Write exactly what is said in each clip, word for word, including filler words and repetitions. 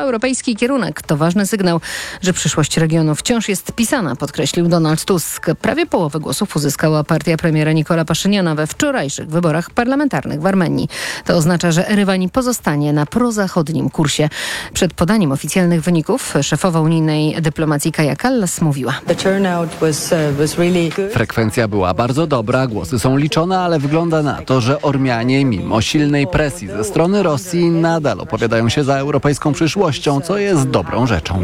proeuropejski kierunek. To ważny sygnał, że przyszłość regionu wciąż jest pisana, podkreślił Donald Tusk. Prawie połowę głosów uzyskała partia premiera Nikola Paszyniana we wczorajszych wyborach parlamentarnych w Armenii. To oznacza, że Erywani pozostanie na prozachodnim kursie. Przed podaniem oficjalnych wyników szefowa unijnej dyplomacji Kaja Kallas mówiła: Frekwencja była bardzo dobra, głosy są liczone, ale wygląda na to, że Ormianie mimo silnej presji ze strony Rosji nadal opowiadają się za europejską przyszłością, co jest dobrą rzeczą.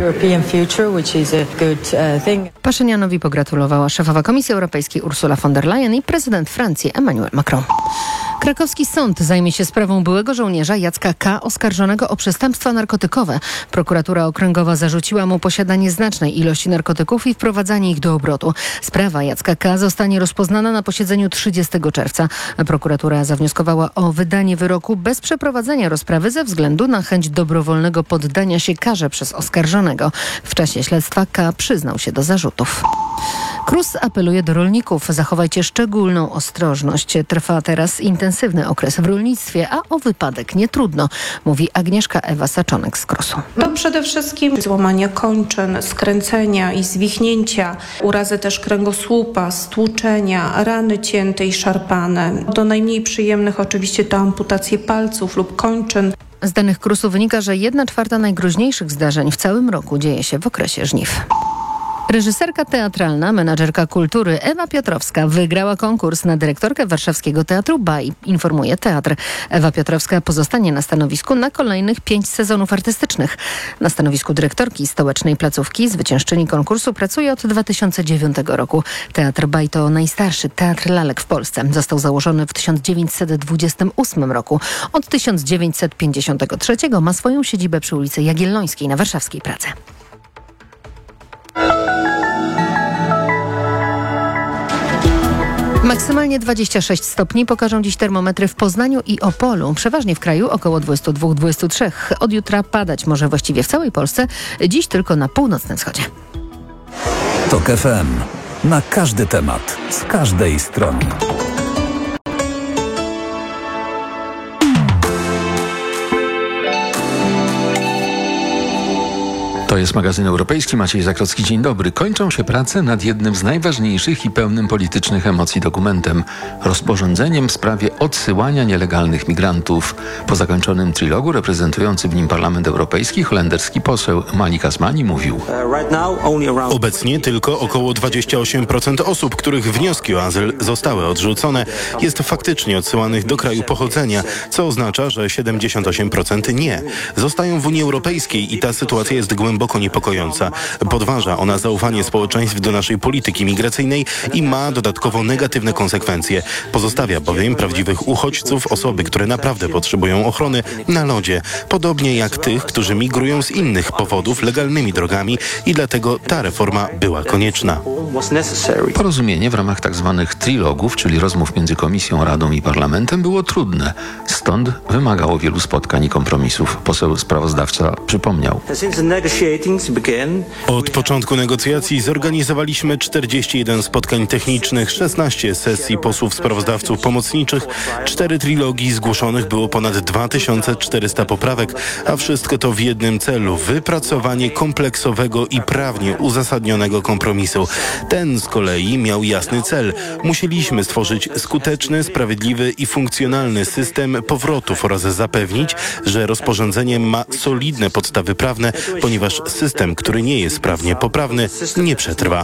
Paszynianowi pogratulowała szefowa Komisji Europejskiej Ursula von der Leyen i prezydent Francji Emmanuel Macron. Krakowski sąd zajmie się sprawą byłego żołnierza Jacka K., oskarżonego o przestępstwa narkotykowe. Prokuratura okręgowa zarzuciła mu posiadanie znacznej ilości narkotyków i wprowadzanie ich do obrotu. Sprawa Jacka K. zostanie rozpoznana na posiedzeniu trzydziestego czerwca. Prokuratura zawnioskowała o wydanie wyroku bez przeprowadzenia rozprawy ze względu na chęć dobrowolnego poddania się karze przez oskarżonego. W czasie śledztwa K. przyznał się do zarzutów. KRUS apeluje do rolników: zachowajcie szczególną ostrożność. Trwa teraz intensywny okres w rolnictwie, a o wypadek nie trudno, mówi Agnieszka Ewa Saczonek z KRUS-u. To przede wszystkim złamania kończyn, skręcenia i zwichnięcia, urazy też kręgosłupa, stłuczenia, rany cięte i szarpane. Do najmniej przyjemnych oczywiście to amputacje palców lub kończyn. Z danych KRUS-u wynika, że jedna czwarta najgroźniejszych zdarzeń w całym roku dzieje się w okresie żniw. Reżyserka teatralna, menadżerka kultury Ewa Piotrowska wygrała konkurs na dyrektorkę warszawskiego Teatru Baj, informuje Teatr. Ewa Piotrowska pozostanie na stanowisku na kolejnych pięć sezonów artystycznych. Na stanowisku dyrektorki stołecznej placówki zwyciężczyni konkursu pracuje od dwa tysiące dziewiątego roku. Teatr Baj to najstarszy teatr lalek w Polsce. Został założony w tysiąc dziewięćset dwudziestym ósmym roku. Od tysiąc dziewięćset pięćdziesiątego trzeciego ma swoją siedzibę przy ulicy Jagiellońskiej na warszawskiej Pradze. Maksymalnie dwadzieścia sześć stopni pokażą dziś termometry w Poznaniu i Opolu. Przeważnie w kraju około dwadzieścia dwa do dwudziestu trzech. Od jutra padać może właściwie w całej Polsce, dziś tylko na północnym wschodzie. Tok F M. Na każdy temat, z każdej strony. To jest magazyn europejski. Maciej Zakrocki, dzień dobry. Kończą się prace nad jednym z najważniejszych i pełnym politycznych emocji dokumentem. Rozporządzeniem w sprawie odsyłania nielegalnych migrantów. Po zakończonym trilogu reprezentujący w nim Parlament Europejski holenderski poseł Malik Asmani mówił: Obecnie tylko około dwadzieścia osiem procent osób, których wnioski o azyl zostały odrzucone, jest faktycznie odsyłanych do kraju pochodzenia, co oznacza, że siedemdziesiąt osiem procent nie. Zostają w Unii Europejskiej i ta sytuacja jest głęboko niepokojąca. Podważa ona zaufanie społeczeństw do naszej polityki migracyjnej i ma dodatkowo negatywne konsekwencje. Pozostawia bowiem prawdziwych uchodźców, osoby, które naprawdę potrzebują ochrony, na lodzie. Podobnie jak tych, którzy migrują z innych powodów legalnymi drogami i dlatego ta reforma była konieczna. Porozumienie w ramach tzw. trilogów, czyli rozmów między Komisją, Radą i Parlamentem, było trudne. Stąd wymagało wielu spotkań i kompromisów. Poseł sprawozdawca przypomniał: Od początku negocjacji zorganizowaliśmy czterdzieści jeden spotkań technicznych, szesnaście sesji posłów sprawozdawców pomocniczych, cztery trilogi, zgłoszonych było ponad dwa tysiące czterysta poprawek, a wszystko to w jednym celu: wypracowanie kompleksowego i prawnie uzasadnionego kompromisu. Ten z kolei miał jasny cel. Musieliśmy stworzyć skuteczny, sprawiedliwy i funkcjonalny system powrotów oraz zapewnić, że rozporządzenie ma solidne podstawy prawne, ponieważ system, który nie jest prawnie poprawny, nie przetrwa.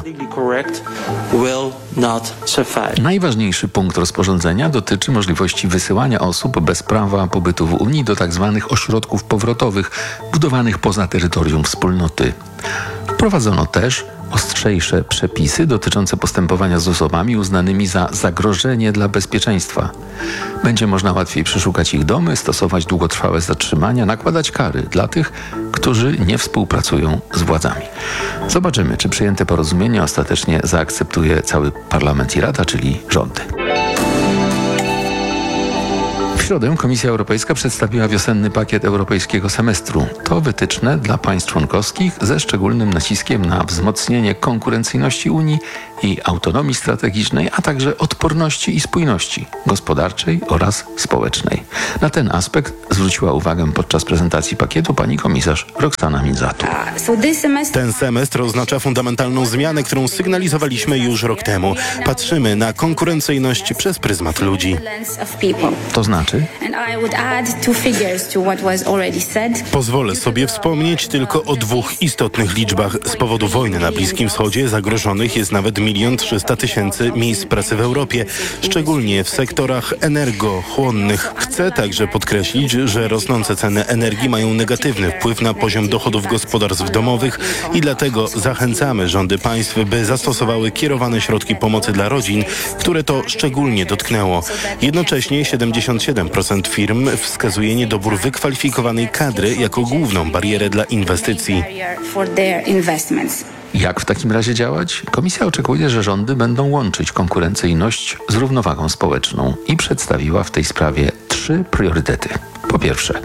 Najważniejszy punkt rozporządzenia dotyczy możliwości wysyłania osób bez prawa pobytu w Unii do tzw. ośrodków powrotowych budowanych poza terytorium wspólnoty. Wprowadzono też ostrzejsze przepisy dotyczące postępowania z osobami uznanymi za zagrożenie dla bezpieczeństwa. Będzie można łatwiej przeszukać ich domy, stosować długotrwałe zatrzymania, nakładać kary dla tych, którzy nie współpracują z władzami. Zobaczymy, czy przyjęte porozumienie ostatecznie zaakceptuje cały Parlament i Rada, czyli rządy. środę Komisja Europejska przedstawiła wiosenny pakiet europejskiego semestru. To wytyczne dla państw członkowskich ze szczególnym naciskiem na wzmocnienie konkurencyjności Unii i autonomii strategicznej, a także odporności i spójności gospodarczej oraz społecznej. Na ten aspekt zwróciła uwagę podczas prezentacji pakietu pani komisarz Roxana Minzatu. Ten semestr oznacza fundamentalną zmianę, którą sygnalizowaliśmy już rok temu. Patrzymy na konkurencyjność przez pryzmat ludzi. To znaczy? Pozwolę sobie wspomnieć tylko o dwóch istotnych liczbach. Z powodu wojny na Bliskim Wschodzie zagrożonych jest nawet milion trzysta tysięcy miejsc pracy w Europie, szczególnie w sektorach energochłonnych. Chcę także podkreślić, że rosnące ceny energii mają negatywny wpływ na poziom dochodów gospodarstw domowych i dlatego zachęcamy rządy państw, by zastosowały kierowane środki pomocy dla rodzin, które to szczególnie dotknęło. Jednocześnie siedemdziesiąt siedem procent firm wskazuje niedobór wykwalifikowanej kadry jako główną barierę dla inwestycji. Jak w takim razie działać? Komisja oczekuje, że rządy będą łączyć konkurencyjność z równowagą społeczną i przedstawiła w tej sprawie trzy priorytety. Po pierwsze,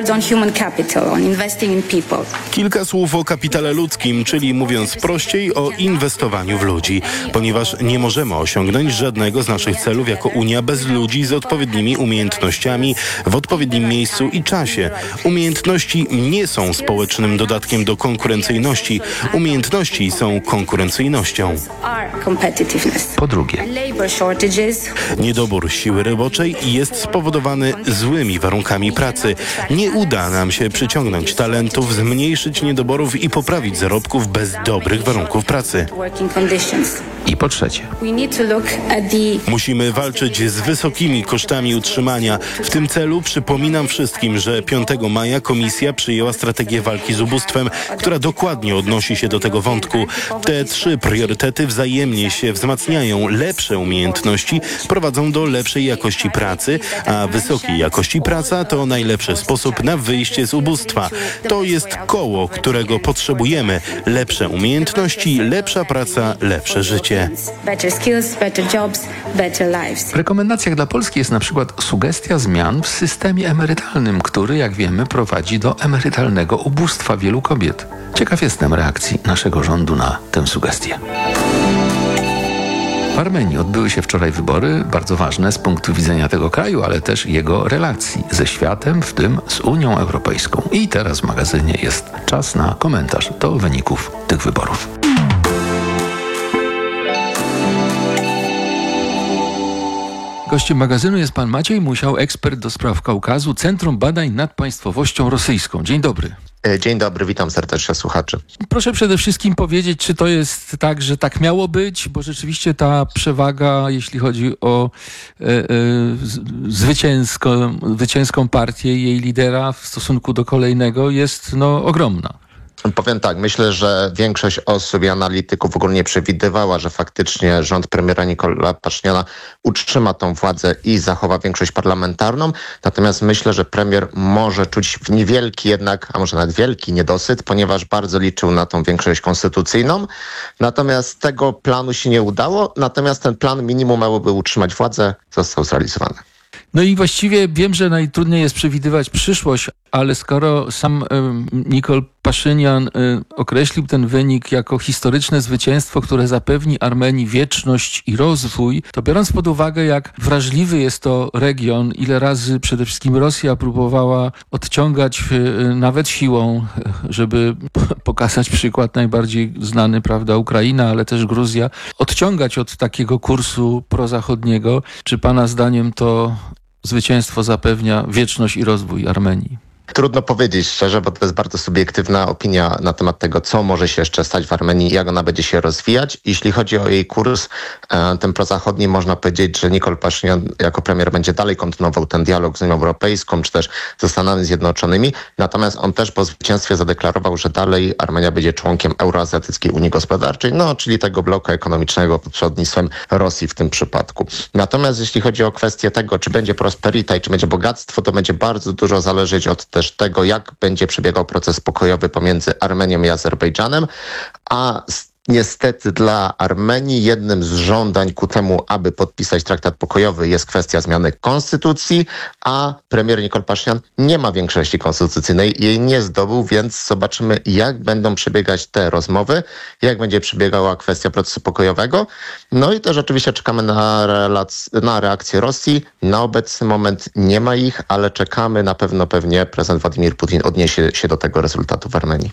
kilka słów o kapitale ludzkim, czyli mówiąc prościej o inwestowaniu w ludzi, ponieważ nie możemy osiągnąć żadnego z naszych celów jako Unia bez ludzi z odpowiednimi umiejętnościami w odpowiednim miejscu i czasie. Umiejętności nie są społecznym dodatkiem do konkurencyjności. Umiejętności są konkurencyjnością. Po drugie, niedobór siły roboczej jest spowodowany złymi warunkami pracy. Nie uda nam się przyciągnąć talentów, zmniejszyć niedoborów i poprawić zarobków bez dobrych warunków pracy. I po trzecie, musimy walczyć z wysokimi kosztami utrzymania. W tym celu przypominam wszystkim, że piątego maja Komisja przyjęła strategię walki z ubóstwem, która dokładnie odnosi się do tego wątku. Te trzy priorytety wzajemnie się wzmacniają. Lepsze umiejętności prowadzą do lepszej jakości pracy, a wysokiej jakości praca to najlepszy sposób na wyjście z ubóstwa. To jest koło, którego potrzebujemy. Lepsze umiejętności, lepsza praca, lepsze życie. w rekomendacjach dla Polski jest na przykład sugestia zmian w systemie emerytalnym, który, jak wiemy, prowadzi do emerytalnego ubóstwa wielu kobiet. Ciekaw jestem reakcji naszego rządu na tę sugestię. W Armenii odbyły się wczoraj wybory, bardzo ważne z punktu widzenia tego kraju, ale też jego relacji ze światem, w tym z Unią Europejską. I teraz w magazynie jest czas na komentarz do wyników tych wyborów. Gościem magazynu jest pan Maciej Musiał, ekspert do spraw Kaukazu, Centrum Badań nad Państwowością Rosyjską. Dzień dobry. Dzień dobry, witam serdecznie słuchaczy. Proszę przede wszystkim powiedzieć, czy to jest tak, że tak miało być, bo rzeczywiście ta przewaga, jeśli chodzi o e, e, zwycięską, zwycięską partię i jej lidera w stosunku do kolejnego jest no, ogromna. Powiem tak, myślę, że większość osób i analityków w ogóle nie przewidywała, że faktycznie rząd premiera Nikola Pasziniana utrzyma tą władzę i zachowa większość parlamentarną. Natomiast myślę, że premier może czuć niewielki jednak, a może nawet wielki niedosyt, ponieważ bardzo liczył na tą większość konstytucyjną. Natomiast tego planu się nie udało. Natomiast ten plan minimum miałoby utrzymać władzę, został zrealizowany. No i właściwie wiem, że najtrudniej jest przewidywać przyszłość, ale skoro sam y, Nikol Paszynian y, określił ten wynik jako historyczne zwycięstwo, które zapewni Armenii wieczność i rozwój, to biorąc pod uwagę, jak wrażliwy jest to region, ile razy przede wszystkim Rosja próbowała odciągać y, nawet siłą, żeby pokazać przykład najbardziej znany, prawda, Ukraina, ale też Gruzja, odciągać od takiego kursu prozachodniego. Czy pana zdaniem to zwycięstwo zapewnia wieczność i rozwój Armenii? Trudno powiedzieć szczerze, bo to jest bardzo subiektywna opinia na temat tego, co może się jeszcze stać w Armenii, jak ona będzie się rozwijać. Jeśli chodzi o jej kurs, ten prozachodni, można powiedzieć, że Nikol Paszynian jako premier będzie dalej kontynuował ten dialog z Unią Europejską, czy też ze Stanami Zjednoczonymi. Natomiast on też po zwycięstwie zadeklarował, że dalej Armenia będzie członkiem Euroazjatyckiej Unii Gospodarczej, no czyli tego bloku ekonomicznego pod przewodnictwem Rosji w tym przypadku. Natomiast jeśli chodzi o kwestię tego, czy będzie prosperita i czy będzie bogactwo, to będzie bardzo dużo zależeć od też tego, jak będzie przebiegał proces pokojowy pomiędzy Armenią i Azerbejdżanem, a z Niestety dla Armenii jednym z żądań ku temu, aby podpisać traktat pokojowy, jest kwestia zmiany konstytucji, a premier Nikol Pashinyan nie ma większości konstytucyjnej, jej nie zdobył, więc zobaczymy, jak będą przebiegać te rozmowy, jak będzie przebiegała kwestia procesu pokojowego. No i też oczywiście czekamy na, relac- na reakcję Rosji. Na obecny moment nie ma ich, ale czekamy, na pewno pewnie prezydent Władimir Putin odniesie się do tego rezultatu w Armenii.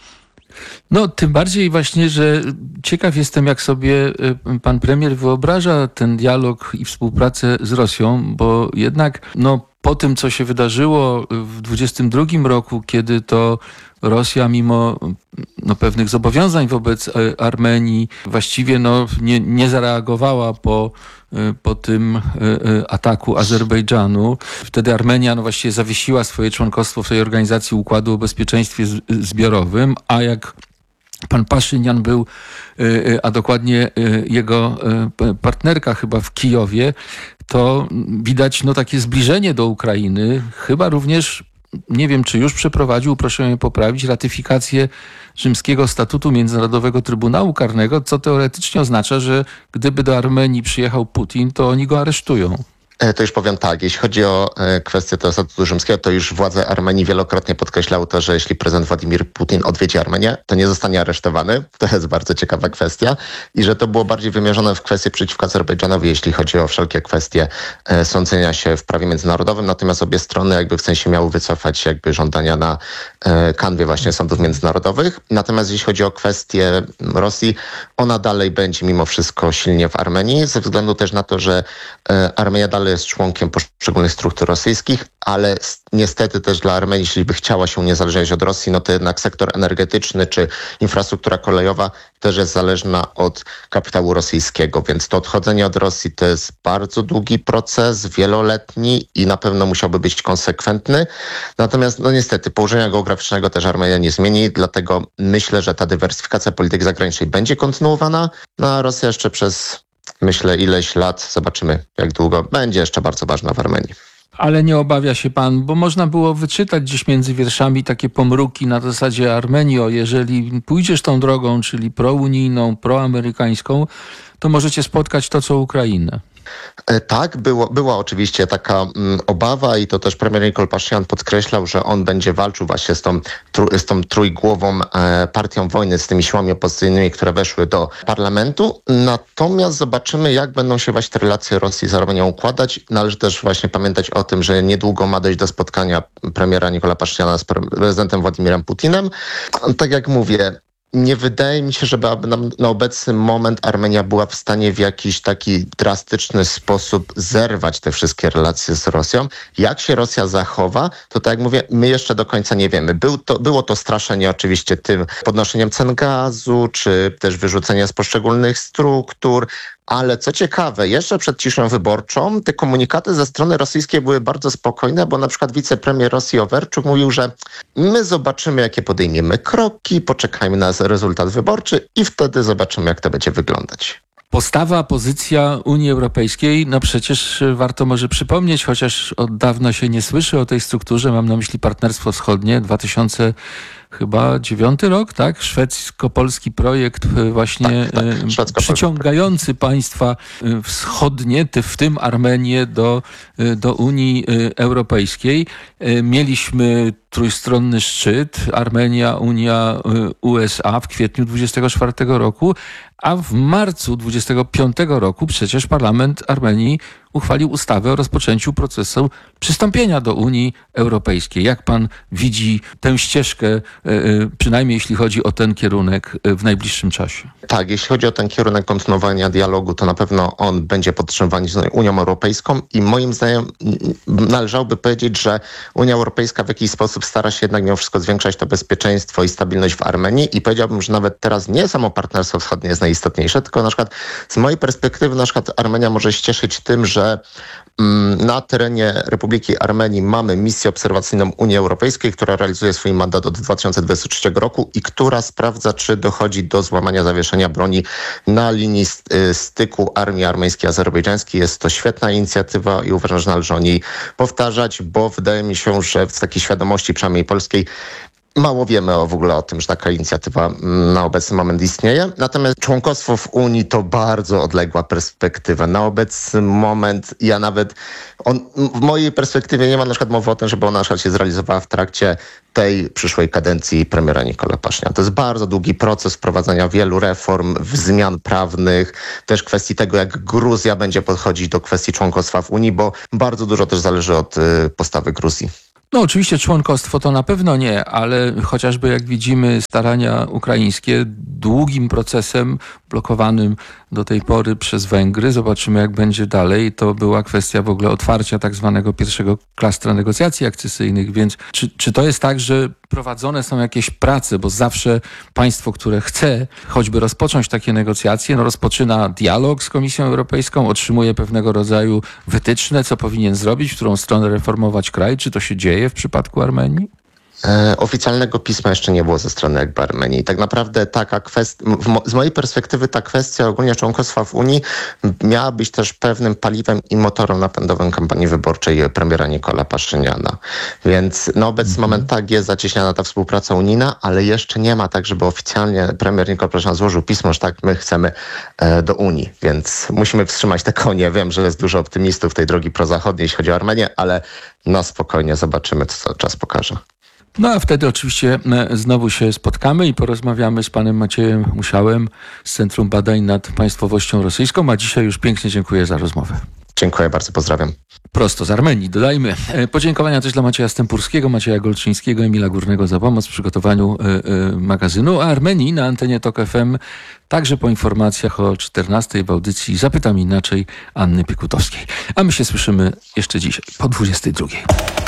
No, tym bardziej właśnie, że ciekaw jestem, jak sobie pan premier wyobraża ten dialog i współpracę z Rosją, bo jednak no, po tym, co się wydarzyło w dwudziestym drugim roku, kiedy to Rosja mimo no, pewnych zobowiązań wobec Armenii właściwie no, nie, nie zareagowała po, po tym ataku Azerbejdżanu. Wtedy Armenia no, właściwie zawiesiła swoje członkostwo w tej organizacji Układu o Bezpieczeństwie Zbiorowym, a jak pan Pashinyan był, a dokładnie jego partnerka chyba w Kijowie, to widać no, takie zbliżenie do Ukrainy. Chyba również, nie wiem czy już przeprowadził, proszę mnie poprawić, ratyfikację Rzymskiego Statutu Międzynarodowego Trybunału Karnego, co teoretycznie oznacza, że gdyby do Armenii przyjechał Putin, to oni go aresztują. To już powiem tak, jeśli chodzi o kwestię tego statutu rzymskiego, to już władze Armenii wielokrotnie podkreślały to, że jeśli prezydent Władimir Putin odwiedzi Armenię, to nie zostanie aresztowany. To jest bardzo ciekawa kwestia. I że to było bardziej wymierzone w kwestie przeciwko Azerbejdżanowi, jeśli chodzi o wszelkie kwestie e, sądzenia się w prawie międzynarodowym. Natomiast obie strony jakby w sensie miały wycofać jakby żądania na e, kanwie właśnie sądów międzynarodowych. Natomiast jeśli chodzi o kwestię Rosji, ona dalej będzie mimo wszystko silnie w Armenii, ze względu też na to, że e, Armenia dalej jest członkiem poszczególnych struktur rosyjskich, ale niestety też dla Armenii, jeśli by chciała się uniezależniać od Rosji, no to jednak sektor energetyczny czy infrastruktura kolejowa też jest zależna od kapitału rosyjskiego, więc to odchodzenie od Rosji to jest bardzo długi proces, wieloletni i na pewno musiałby być konsekwentny. Natomiast no niestety położenia geograficznego też Armenia nie zmieni, dlatego myślę, że ta dywersyfikacja polityki zagranicznej będzie kontynuowana, no a Rosja jeszcze przez myślę ileś lat, zobaczymy jak długo, będzie jeszcze bardzo ważna w Armenii. Ale nie obawia się pan, bo można było wyczytać gdzieś między wierszami takie pomruki na zasadzie Armenio, jeżeli pójdziesz tą drogą, czyli prounijną, proamerykańską, to możecie spotkać to, co Ukrainę. Tak, było, była oczywiście taka mm, obawa i to też premier Nikol Pashinyan podkreślał, że on będzie walczył właśnie z tą, tru, z tą trójgłową e, partią wojny, z tymi siłami opozycyjnymi, które weszły do parlamentu. Natomiast zobaczymy, jak będą się właśnie te relacje Rosji z Armenią układać. Należy też właśnie pamiętać o tym, że niedługo ma dojść do spotkania premiera Nikola Pashinyana z prezydentem Władimirem Putinem. Tak jak mówię, nie wydaje mi się, żeby na, na obecny moment Armenia była w stanie w jakiś taki drastyczny sposób zerwać te wszystkie relacje z Rosją. Jak się Rosja zachowa, to tak jak mówię, my jeszcze do końca nie wiemy. Był to, było to straszenie oczywiście tym podnoszeniem cen gazu, czy też wyrzucenie z poszczególnych struktur. Ale co ciekawe, jeszcze przed ciszą wyborczą te komunikaty ze strony rosyjskiej były bardzo spokojne, bo na przykład wicepremier Rosji Overczuk mówił, że my zobaczymy, jakie podejmiemy kroki, poczekajmy na rezultat wyborczy i wtedy zobaczymy, jak to będzie wyglądać. Postawa, pozycja Unii Europejskiej, no przecież warto może przypomnieć, chociaż od dawna się nie słyszy o tej strukturze, mam na myśli Partnerstwo Wschodnie, dwa tysiące chyba dziewiąty rok, tak? Szwedzko-polski projekt właśnie tak, tak. przyciągający państwa wschodnie, w tym Armenię, do, do Unii Europejskiej. Mieliśmy trójstronny szczyt Armenia, Unia, U S A w kwietniu dwudziestego czwartego roku, a w marcu dwudziestego piątego roku przecież parlament Armenii uchwalił ustawę o rozpoczęciu procesu przystąpienia do Unii Europejskiej. Jak pan widzi tę ścieżkę, przynajmniej jeśli chodzi o ten kierunek w najbliższym czasie? Tak, jeśli chodzi o ten kierunek kontynuowania dialogu, to na pewno on będzie podtrzymywany z Unią Europejską i moim zdaniem należałoby powiedzieć, że Unia Europejska w jakiś sposób stara się jednak mimo wszystko zwiększać to bezpieczeństwo i stabilność w Armenii i powiedziałbym, że nawet teraz nie samo Partnerstwo Wschodnie jest najistotniejsze, tylko na przykład z mojej perspektywy na przykład Armenia może się cieszyć tym, że na terenie Republiki Armenii mamy misję obserwacyjną Unii Europejskiej, która realizuje swój mandat od dwa tysiące dwudziestego trzeciego roku i która sprawdza, czy dochodzi do złamania zawieszenia broni na linii styku armii armeńskiej i azerbejdżańskiej. Jest to świetna inicjatywa i uważam, że należy o niej powtarzać, bo wydaje mi się, że z takiej świadomości przynajmniej polskiej Mało wiemy o, w ogóle o tym, że taka inicjatywa na obecny moment istnieje. Natomiast członkostwo w Unii to bardzo odległa perspektywa. Na obecny moment ja nawet, on, w mojej perspektywie nie ma na przykład mowy o tym, żeby ona na przykład się zrealizowała w trakcie tej przyszłej kadencji premiera Nicola Pashinyan. To jest bardzo długi proces wprowadzania wielu reform, zmian prawnych, też kwestii tego, jak Gruzja będzie podchodzić do kwestii członkostwa w Unii, bo bardzo dużo też zależy od y, postawy Gruzji. No oczywiście członkostwo to na pewno nie, ale chociażby jak widzimy starania ukraińskie długim procesem blokowanym do tej pory przez Węgry. Zobaczymy jak będzie dalej. To była kwestia w ogóle otwarcia tak zwanego pierwszego klastra negocjacji akcesyjnych, więc czy, czy to jest tak, że prowadzone są jakieś prace, bo zawsze państwo, które chce choćby rozpocząć takie negocjacje, no rozpoczyna dialog z Komisją Europejską, otrzymuje pewnego rodzaju wytyczne, co powinien zrobić, w którą stronę reformować kraj. Czy to się dzieje w przypadku Armenii? E, oficjalnego pisma jeszcze nie było ze strony jakby Armenii. Tak naprawdę taka kwestia, mo- z mojej perspektywy ta kwestia ogólnie członkostwa w Unii miała być też pewnym paliwem i motorem napędowym kampanii wyborczej premiera Nicola Paszyniana. Więc na obecny mm-hmm. moment tak jest zacieśniana ta współpraca unijna, ale jeszcze nie ma tak, żeby oficjalnie premier Nicola Paszynian złożył pismo, że tak my chcemy e, do Unii. Więc musimy wstrzymać te konie. Wiem, że jest dużo optymistów tej drogi prozachodniej, jeśli chodzi o Armenię, ale no spokojnie zobaczymy, co czas pokaże. No a wtedy oczywiście znowu się spotkamy i porozmawiamy z panem Maciejem Musiałem z Centrum Badań nad Państwowością Rosyjską, a dzisiaj już pięknie dziękuję za rozmowę. Dziękuję bardzo, pozdrawiam. Prosto z Armenii, dodajmy. Podziękowania też dla Macieja Stępurskiego, Macieja Golczyńskiego, Emila Górnego za pomoc w przygotowaniu y, y, magazynu. A Armenii na antenie Tok F M także po informacjach o czternastej w audycji Zapytam Inaczej Anny Piekutowskiej. A my się słyszymy jeszcze dzisiaj po dwudziestej drugiej.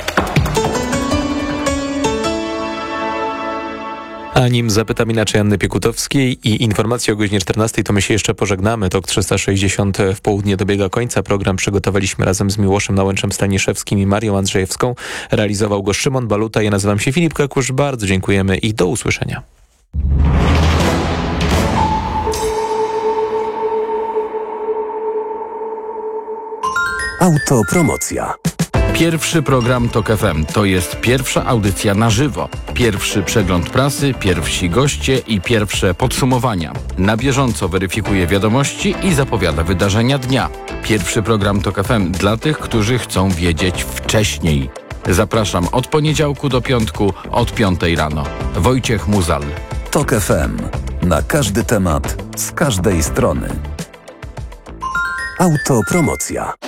A nim zapytam inaczej Anny Piekutowskiej i informacje o godzinie czternastej, to my się jeszcze pożegnamy. Tok trzysta sześćdziesiąt w południe dobiega końca. Program przygotowaliśmy razem z Miłoszem Nałęczem-Staniszewskim i Marią Andrzejewską. Realizował go Szymon Baluta. Ja nazywam się Filip Kakusz. Bardzo dziękujemy i do usłyszenia. Autopromocja. Pierwszy program Tok F M to jest pierwsza audycja na żywo. Pierwszy przegląd prasy, pierwsi goście i pierwsze podsumowania. Na bieżąco weryfikuje wiadomości i zapowiada wydarzenia dnia. Pierwszy program Tok F M dla tych, którzy chcą wiedzieć wcześniej. Zapraszam od poniedziałku do piątku od piątej rano. Wojciech Muzal. Tok F M. Na każdy temat, z każdej strony. Autopromocja.